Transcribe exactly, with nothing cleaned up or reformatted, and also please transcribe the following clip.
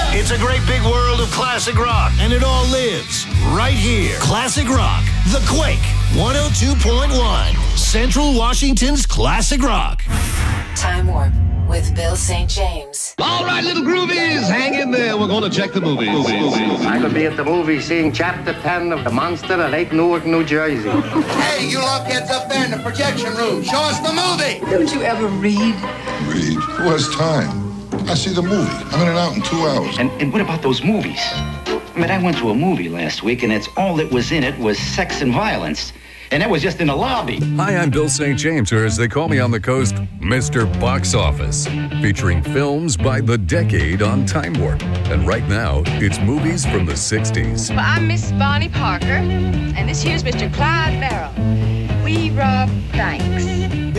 It's a great big world of classic rock, and it all lives right here. Classic Rock, The Quake, one oh two point one, Central Washington's Classic Rock. Time Warp with Bill Saint James. All right, little groovies, hang in there. We're going to check the movies. I could be at the movie seeing Chapter ten of The Monster at Lake Newark, New Jersey. Hey, you lunkheads up there in the projection room, show us the movie. Don't you ever read? Read? Who has time? I see the movie. I'm in and out in two hours. And, and what about those movies? I mean, I went to a movie last week, and it's all that was in it was sex and violence. And that was just in the lobby. Hi, I'm Bill Saint James, or as they call me on the coast, Mister Box Office, featuring films by the decade on Time Warp. And right now, it's movies from the sixties. Well, I'm Miss Bonnie Parker, and this here's Mister Clyde Merrill. We rob banks.